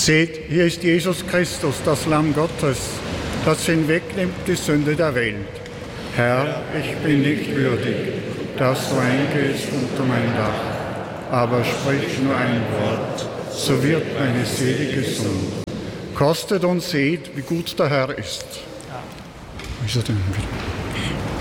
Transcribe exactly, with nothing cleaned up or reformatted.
Seht, hier ist Jesus Christus, das Lamm Gottes, das hinwegnimmt die Sünde der Welt. Herr, ich bin nicht würdig, dass du eingehst unter mein Dach, aber sprich nur ein Wort, so wird meine Seele gesund. Kostet und seht, wie gut der Herr ist. Wie ist er denn wieder?